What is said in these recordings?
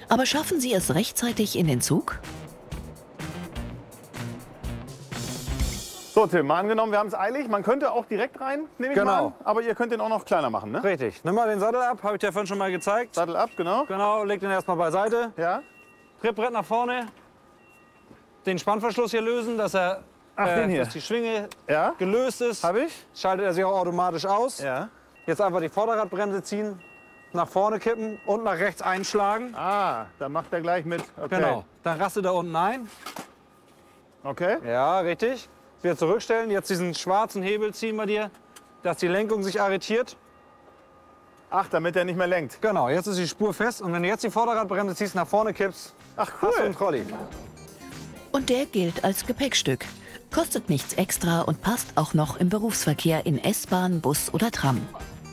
Aber schaffen Sie es rechtzeitig in den Zug? So, Tim, mal angenommen, wir haben es eilig. Man könnte auch direkt rein, nehme ich mal an. Aber ihr könnt den auch noch kleiner machen, ne? Richtig. Nimm mal den Sattel ab, habe ich dir vorhin schon mal gezeigt. Sattel ab, genau. Genau, leg den erstmal beiseite. Ja. Trittbrett nach vorne. Den Spannverschluss hier lösen, dass er den hier. dass die Schwinge Ja. gelöst ist. Habe ich? Schaltet er sich auch automatisch aus. Ja. Jetzt einfach die Vorderradbremse ziehen, nach vorne kippen und nach rechts einschlagen. Ah, dann macht er gleich mit. Okay. Genau. Dann rastet er unten ein. Okay. Ja, richtig. Wieder zurückstellen. Jetzt diesen schwarzen Hebel ziehen bei dir, dass die Lenkung sich arretiert. Ach, damit er nicht mehr lenkt. Genau, jetzt ist die Spur fest. Und wenn du jetzt die Vorderradbremse ziehst, nach vorne kippst, Ach, hast du einen cool. Trolley. Und der gilt als Gepäckstück. Kostet nichts extra und passt auch noch im Berufsverkehr in S-Bahn, Bus oder Tram.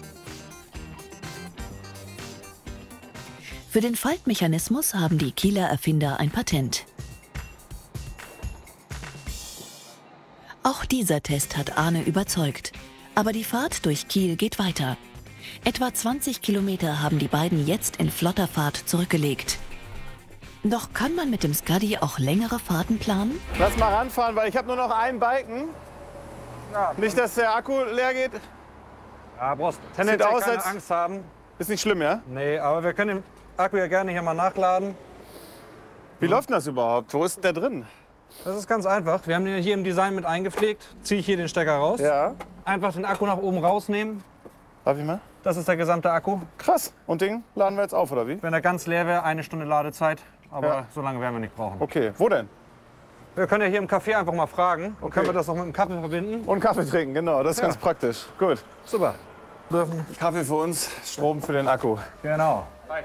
Für den Faltmechanismus haben die Kieler Erfinder ein Patent. Auch dieser Test hat Arne überzeugt. Aber die Fahrt durch Kiel geht weiter. Etwa 20 Kilometer haben die beiden jetzt in flotter Fahrt zurückgelegt. Doch kann man mit dem Scuddy auch längere Fahrten planen? Lass mal ranfahren, weil ich habe nur noch einen Balken. Ja, Nicht, dass der Akku leer geht. ja, brauchst tendenziell aus, keine als- Angst haben. Ist nicht schlimm, ja? Nee, aber wir können den Akku ja gerne hier mal nachladen. Wie läuft denn das überhaupt? Wo ist der drin? Das ist ganz einfach. Wir haben den hier im Design mit eingepflegt. Ziehe ich hier den Stecker raus. Ja. Einfach den Akku nach oben rausnehmen. Darf ich mal? Das ist der gesamte Akku. Krass. Und den laden wir jetzt auf, oder wie? Wenn er ganz leer wäre, 1 Stunde Ladezeit. Aber Ja. so lange werden wir nicht brauchen. Okay. Wo denn? Wir können ja hier im Café einfach mal fragen. Und können wir das noch mit dem Kaffee verbinden? Und Kaffee trinken, genau. Das ist Ja. ganz praktisch. Gut. Super. Dürfen. Kaffee für uns, Strom für den Akku. Genau.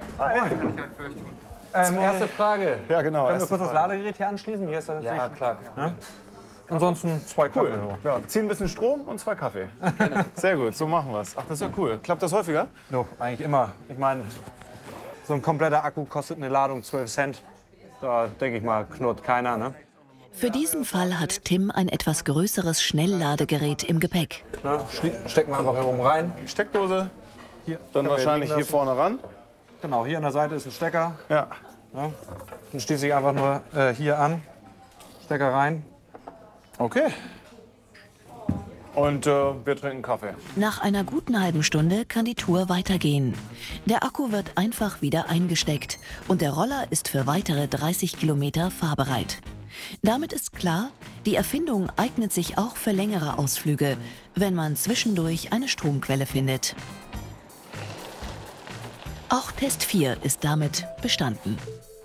Erste Frage. Ja, genau. Können wir erste kurz das Frage. Ladegerät hier anschließen? Hier ist das Ja, klar. Ja? Ansonsten 2 Kaffee. Ja, ziehen ein bisschen Strom und 2 Kaffee. Sehr gut, so machen wir es. Ach, das ist ja cool. Klappt das häufiger? No, eigentlich immer. Ich meine, so ein kompletter Akku kostet eine Ladung 12 Cent. Da denke ich mal, knurrt keiner, ne? Für diesen Fall hat Tim ein etwas größeres Schnellladegerät im Gepäck. Na, stecken wir einfach hier oben rein. Steckdose, Hier. dann Können wir wahrscheinlich liegen hier lassen. vorne ran. Genau, hier an der Seite ist ein Stecker. Ja. Ja. Dann schließe ich einfach nur hier an. Stecker rein. Okay. Und wir trinken Kaffee. Nach einer guten halben Stunde kann die Tour weitergehen. Der Akku wird einfach wieder eingesteckt und der Roller ist für weitere 30 Kilometer fahrbereit. Damit ist klar, die Erfindung eignet sich auch für längere Ausflüge, wenn man zwischendurch eine Stromquelle findet. Auch Test 4 ist damit bestanden.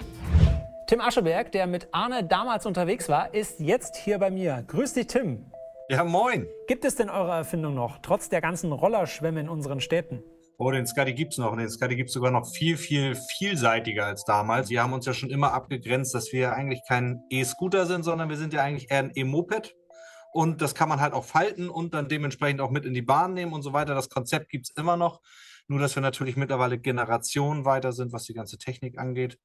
Tim Ascheberg, der mit Arne damals unterwegs war, ist jetzt hier bei mir. Grüß dich, Tim. Ja, moin. Gibt es denn eure Erfindung noch, trotz der ganzen Rollerschwämme in unseren Städten? Oh, den Scuddy gibt's noch. Den Scuddy gibt's sogar noch viel, viel vielseitiger als damals. Wir haben uns ja schon immer abgegrenzt, dass wir eigentlich kein E-Scooter sind, sondern wir sind ja eigentlich eher ein E-Moped. Und das kann man halt auch falten und dann dementsprechend auch mit in die Bahn nehmen und so weiter. Das Konzept gibt's immer noch. Nur, dass wir natürlich mittlerweile Generationen weiter sind, was die ganze Technik angeht.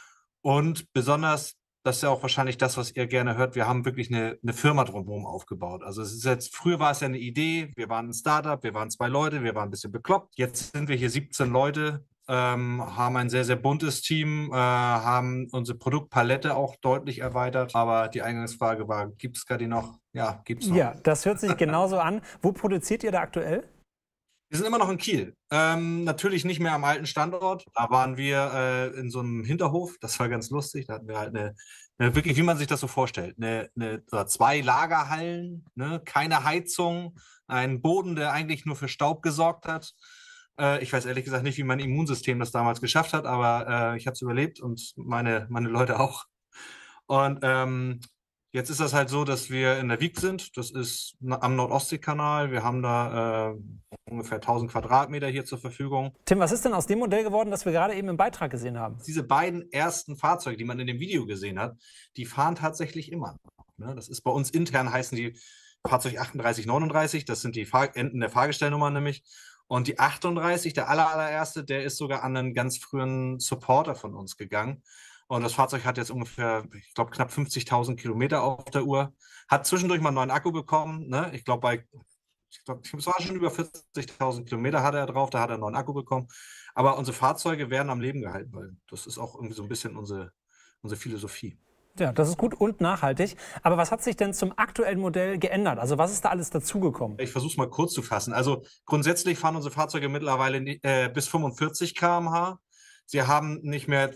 Und besonders, das ist ja auch wahrscheinlich das, was ihr gerne hört, wir haben wirklich eine Firma drumherum aufgebaut. Also es ist jetzt, früher war es ja eine Idee, wir waren ein Startup, wir waren 2 Leute, wir waren ein bisschen bekloppt. Jetzt sind wir hier 17 Leute, haben ein sehr, sehr buntes Team, haben unsere Produktpalette auch deutlich erweitert. Aber die Eingangsfrage war, gibt es Scuddy noch? Ja, gibt es noch. Ja, das hört sich genauso an. Wo produziert ihr da aktuell? Wir sind immer noch in Kiel. Natürlich nicht mehr am alten Standort. Da waren wir in so einem Hinterhof. Das war ganz lustig. Da hatten wir halt eine wirklich, wie man sich das so vorstellt, oder 2 Lagerhallen, ne? Keine Heizung, einen Boden, der eigentlich nur für Staub gesorgt hat. Ich weiß ehrlich gesagt nicht, wie mein Immunsystem das damals geschafft hat, aber ich habe es überlebt und meine Leute auch. Und jetzt ist das halt so, dass wir in der Wiek sind. Das ist am Nordostseekanal. Wir haben da ungefähr 1000 Quadratmeter hier zur Verfügung. Tim, was ist denn aus dem Modell geworden, das wir gerade eben im Beitrag gesehen haben? Diese beiden ersten Fahrzeuge, die man in dem Video gesehen hat, die fahren tatsächlich immer noch, ne? Das ist bei uns intern, heißen die Fahrzeug 38, 39. Das sind die Enden der Fahrgestellnummern nämlich. Und die 38, der allererste, der ist sogar an einen ganz frühen Supporter von uns gegangen. Und das Fahrzeug hat jetzt ungefähr, ich glaube, knapp 50.000 Kilometer auf der Uhr. Hat zwischendurch mal einen neuen Akku bekommen. Ne? Ich glaube, es war schon über 40.000 Kilometer hat er drauf. Da hat er einen neuen Akku bekommen. Aber unsere Fahrzeuge werden am Leben gehalten, weil das ist auch irgendwie so ein bisschen unsere Philosophie. Ja, das ist gut und nachhaltig. Aber was hat sich denn zum aktuellen Modell geändert? Also was ist da alles dazugekommen? Ich versuche es mal kurz zu fassen. Also grundsätzlich fahren unsere Fahrzeuge mittlerweile bis 45 km/h. Sie haben nicht mehr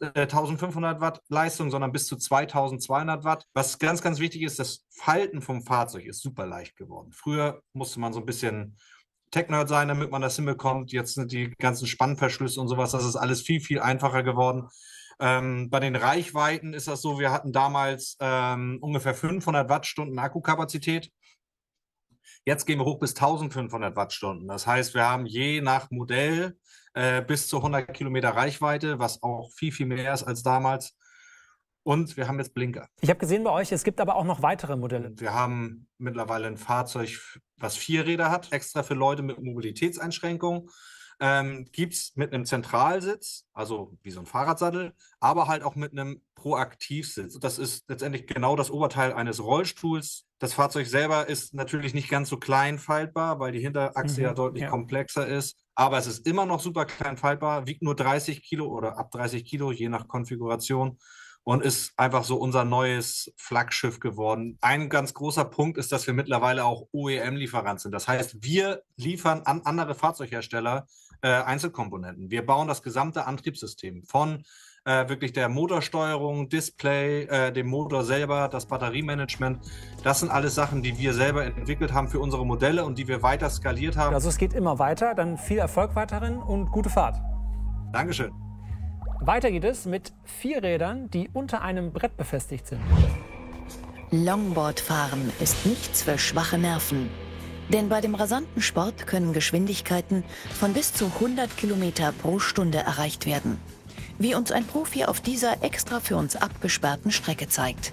1500 Watt Leistung, sondern bis zu 2200 Watt. Was ganz, ganz wichtig ist, das Falten vom Fahrzeug ist super leicht geworden. Früher musste man so ein bisschen Tech-Nerd sein, damit man das hinbekommt. Jetzt sind die ganzen Spannverschlüsse und sowas, das ist alles viel, viel einfacher geworden. Bei den Reichweiten ist das so, wir hatten damals ungefähr 500 Wattstunden Akkukapazität. Jetzt gehen wir hoch bis 1500 Wattstunden. Das heißt, wir haben je nach Modell bis zu 100 Kilometer Reichweite, was auch viel, viel mehr ist als damals. Und wir haben jetzt Blinker. Ich habe gesehen bei euch, es gibt aber auch noch weitere Modelle. Wir haben mittlerweile ein Fahrzeug, was 4 Räder hat, extra für Leute mit Mobilitätseinschränkungen. Gibt es mit einem Zentralsitz, also wie so ein Fahrradsattel, aber halt auch mit einem Proaktivsitz. Das ist letztendlich genau das Oberteil eines Rollstuhls. Das Fahrzeug selber ist natürlich nicht ganz so klein faltbar, weil die Hinterachse ja deutlich komplexer ist. Aber es ist immer noch super klein faltbar, wiegt nur 30 Kilo oder ab 30 Kilo, je nach Konfiguration. Und ist einfach so unser neues Flaggschiff geworden. Ein ganz großer Punkt ist, dass wir mittlerweile auch OEM-Lieferant sind. Das heißt, wir liefern an andere Fahrzeughersteller Einzelkomponenten. Wir bauen das gesamte Antriebssystem von wirklich der Motorsteuerung, Display, dem Motor selber, das Batteriemanagement. Das sind alles Sachen, die wir selber entwickelt haben für unsere Modelle und die wir weiter skaliert haben. Also es geht immer weiter, dann viel Erfolg weiterhin und gute Fahrt. Dankeschön. Weiter geht es mit 4 Rädern, die unter einem Brett befestigt sind. Longboardfahren ist nichts für schwache Nerven. Denn bei dem rasanten Sport können Geschwindigkeiten von bis zu 100 Kilometer pro Stunde erreicht werden. Wie uns ein Profi auf dieser extra für uns abgesperrten Strecke zeigt.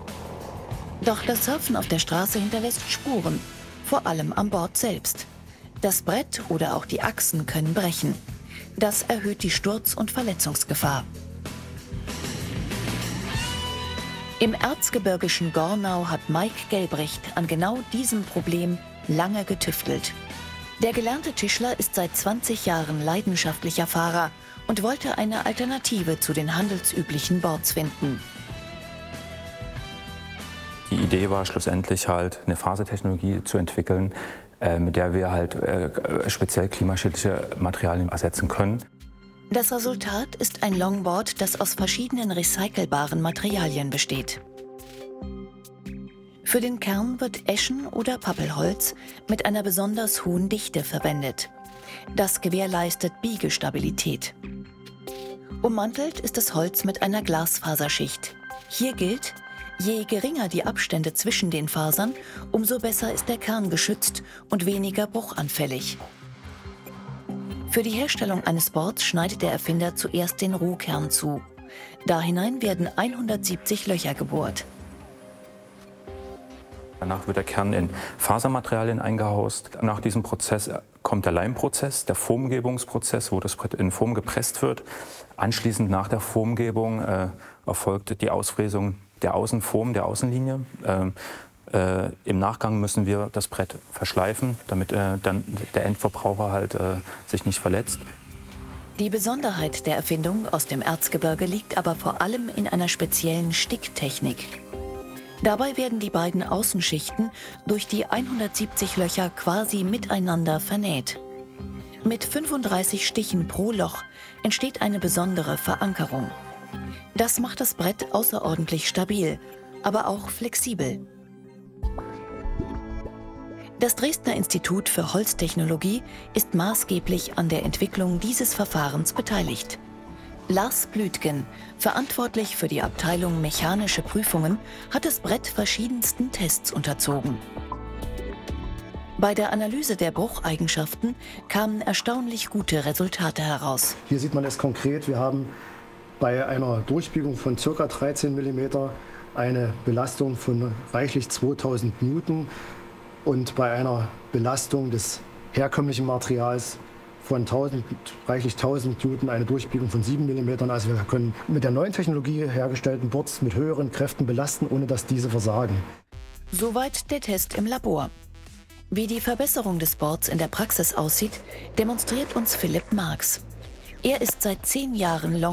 Doch das Surfen auf der Straße hinterlässt Spuren, vor allem an Bord selbst. Das Brett oder auch die Achsen können brechen. Das erhöht die Sturz- und Verletzungsgefahr. Im erzgebirgischen Gornau hat Mike Gelbricht an genau diesem Problem lange getüftelt. Der gelernte Tischler ist seit 20 Jahren leidenschaftlicher Fahrer und wollte eine Alternative zu den handelsüblichen Boards finden. Die Idee war schlussendlich halt eine Fasertechnologie zu entwickeln, mit der wir halt speziell klimaschädliche Materialien ersetzen können. Das Resultat ist ein Longboard, das aus verschiedenen recycelbaren Materialien besteht. Für den Kern wird Eschen- oder Pappelholz mit einer besonders hohen Dichte verwendet. Das gewährleistet Biegestabilität. Ummantelt ist das Holz mit einer Glasfaserschicht. Hier gilt: Je geringer die Abstände zwischen den Fasern, umso besser ist der Kern geschützt und weniger bruchanfällig. Für die Herstellung eines Boards schneidet der Erfinder zuerst den Rohkern zu. Da hinein werden 170 Löcher gebohrt. Danach wird der Kern in Fasermaterialien eingehaust. Nach diesem Prozess kommt der Leimprozess, der Formgebungsprozess, wo das Brett in Form gepresst wird. Anschließend nach der Formgebung erfolgt die Ausfräsung der Außenform, der Außenlinie. Im Nachgang müssen wir das Brett verschleifen, damit dann der Endverbraucher halt sich nicht verletzt. Die Besonderheit der Erfindung aus dem Erzgebirge liegt aber vor allem in einer speziellen Sticktechnik. Dabei werden die beiden Außenschichten durch die 170 Löcher quasi miteinander vernäht. Mit 35 Stichen pro Loch entsteht eine besondere Verankerung. Das macht das Brett außerordentlich stabil, aber auch flexibel. Das Dresdner Institut für Holztechnologie ist maßgeblich an der Entwicklung dieses Verfahrens beteiligt. Lars Blütgen, verantwortlich für die Abteilung Mechanische Prüfungen, hat das Brett verschiedensten Tests unterzogen. Bei der Analyse der Brucheigenschaften kamen erstaunlich gute Resultate heraus. Hier sieht man es konkret. Wir haben bei einer Durchbiegung von ca. 13 mm eine Belastung von reichlich 2000 Newton und bei einer Belastung des herkömmlichen Materials von reichlich 1000 Newton eine Durchbiegung von 7 mm. Also wir können mit der neuen Technologie hergestellten Boards mit höheren Kräften belasten, ohne dass diese versagen. Soweit der Test im Labor. Wie die Verbesserung des Boards in der Praxis aussieht, demonstriert uns Philipp Marx. Er ist seit 10 Jahren